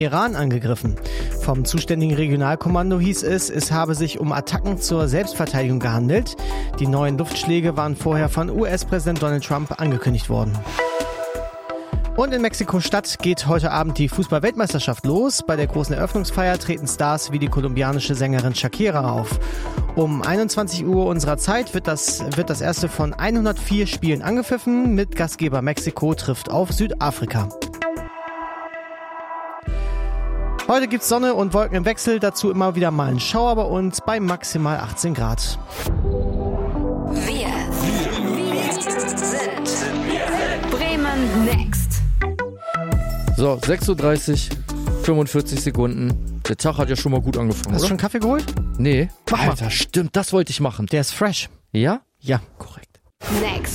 Iran angegriffen. Vom zuständigen Regionalkommando hieß es habe sich um Attacken zur Selbstverteidigung gehandelt. Die neuen Luftschläge waren vorher von US-Präsident Donald Trump angekündigt worden. Und in Mexiko-Stadt geht heute Abend die Fußball-Weltmeisterschaft los. Bei der großen Eröffnungsfeier treten Stars wie die kolumbianische Sängerin Shakira auf. Um 21 Uhr unserer Zeit wird das erste von 104 Spielen angepfiffen. Mit Gastgeber Mexiko trifft auf Südafrika. Heute gibt's Sonne und Wolken im Wechsel, dazu immer wieder mal ein Schauer bei uns bei maximal 18 Grad. Wir sind Bremen Next. So, 6.30 Uhr, 45 Sekunden. Der Tag hat ja schon mal gut angefangen, Hast du oder? schon Kaffee geholt? Nee. Mach mal. Alter, stimmt, das wollte ich machen. Der ist fresh. Ja? Ja. Korrekt. Next.